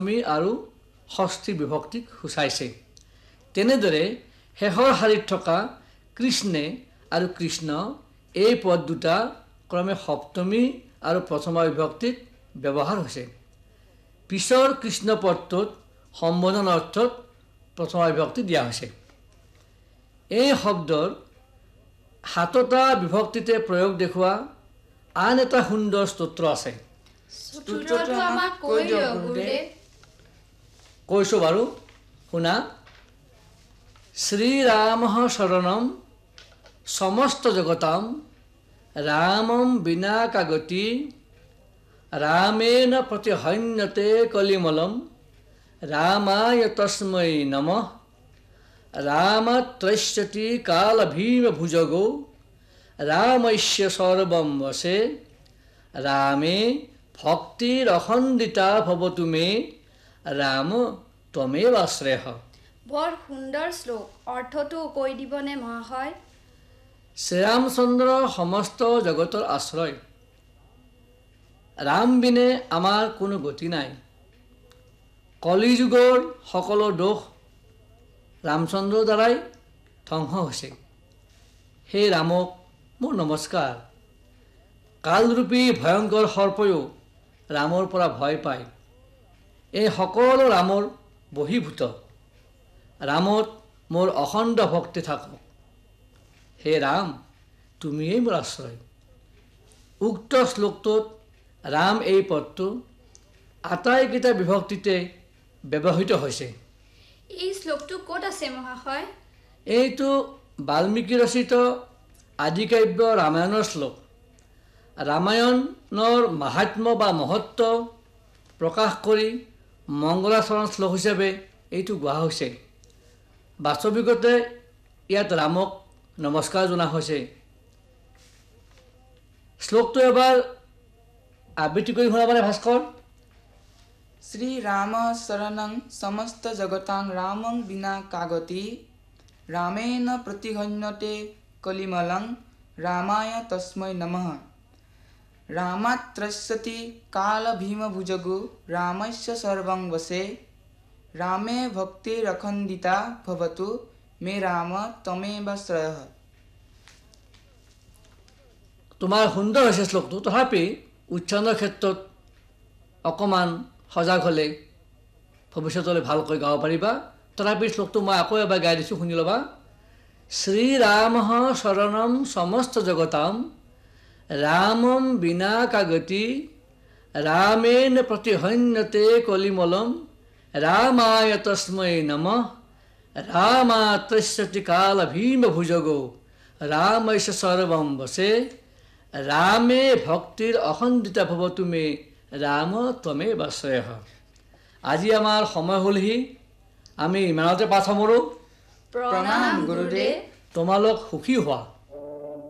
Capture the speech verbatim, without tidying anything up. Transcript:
আমি আৰু ষষ্ঠী বিভক্তিক সূচাইছে। তেনেদৰে শেষৰ শাৰীত থকা কৃষ্ণে আৰু কৃষ্ণ এই পদ দুটা ক্ৰমে সপ্তমী আৰু প্ৰথমা বিভক্তিত ব্যৱহাৰ হৈছে। পিছৰ কৃষ্ণ পদটোত সম্বোধন অৰ্থত প্ৰথমা বিভক্তি দিয়া হৈছে। এই শব্দৰ সাতটা বিভক্তিতে প্ৰয়োগ দেখুওৱা আন এটা সুন্দৰ স্তোত্ৰ আছে। স্তোত্ৰটো আমাক কৈ দিয়ক গুৰুদেৱ। কৈছো বাৰু, শুনা। শ্ৰীৰাম শৰণম সমস্ত জগতাম ৰামম বিনা কাগতি ৰামেণ প্ৰতিহন্যতে কলিমলম ৰামায় তস্मै নমঃ ৰামত্ৰস্যতি কালভীম ভুজগো ৰামস্য সৰ্বম বসে ৰামে ভক্তিৰ অখণ্ডিতা ভৱতু মে ৰাম ত্বমেব শ্ৰেয়ঃ। বৰ সুন্দৰ শ্লোক, অৰ্থটো কৈ দিবনে মহাশয়? শ্ৰীৰামচন্দ্ৰ সমস্ত জগতৰ আশ্ৰয়। ৰাম বিনে আমাৰ কোনো গতি নাই। কলিযুগৰ সকলো দোষ ৰামচন্দ্ৰৰ দ্বাৰাই ধ্বংস হৈছে। সেই ৰামক মোৰ নমস্কাৰ। কালৰূপী ভয়ংকৰ সৰ্পয়ো ৰামৰ পৰা ভয় পায়। এই সকলো ৰামৰ বশীভূত। ৰামত মোৰ অখণ্ড ভক্তি থাকক। হে ৰাম, তুমিয়েই মোৰ আশ্ৰয়। উক্ত শ্লোকটোত ৰাম এই পদটো আটাইকেইটা বিভক্তিতে ব্যৱহৃত হৈছে। এই শ্লোকটো ক'ত আছে মহাশয়? এইটো বাল্মীকি ৰচিত আদিকাব্য ৰামায়ণৰ শ্লোক। ৰামায়ণৰ মাহাত্ম্য বা মহত্ব প্ৰকাশ কৰি মংগলাচৰণ শ্লোক হিচাপে এইটো গোৱা হৈছে। বাস্তৱিকতে ইয়াত ৰামক নমস্কাৰ জনা হৈছে। শ্লোকটো এবাৰ আবৃত্তি কৰি শুনাবানে ভাস্কৰ? শ্ৰীৰাম শৰণং সমস্ত জগতাং ৰামং বিনা কাগতি ৰামেণ প্ৰতিহন্যতে কলিমলং ৰামায় তস্मै নমঃ ৰামাত্ৰস্যতি কালভীমভুজগো ৰামস্য সৰ্বং বসে ৰামে ভক্তিৰখণ্ডিতা ভৱতু মে ৰাম ত্বমেব শ্ৰেয়ঃ। তোমাৰ সুন্দৰ হৈছে শ্লোকটো, তথাপি উচ্চাৰণৰ ক্ষেত্ৰত অকণমান সজাগ হ'লে ভৱিষ্যতলৈ ভালকৈ গাব পাৰিবা। তথাপি শ্লোকটো মই আকৌ এবাৰ গাই দিছোঁ, শুনি ল'বা। শ্ৰীৰাম শৰণম সমস্ত জগতাম ৰামম বিনা কাগতি ৰামেণ প্ৰতিহন্যতে কলিমলম ৰামায় তস্मै নমঃ ৰামাত্ৰস্যতি কালভীম ভুজগো ৰামস্য সৰ্বম বসে ৰামে ভক্তিৰ অখণ্ডিতা ভৱতু মে ৰাম ত্বমেব শ্ৰেয়ঃ। আজি আমাৰ সময় হ'লহি, আমি ইমানতে পাঠ সামৰোঁ। প্ৰণাম গুৰুদেৱ। তোমালোক সুখী হোৱা।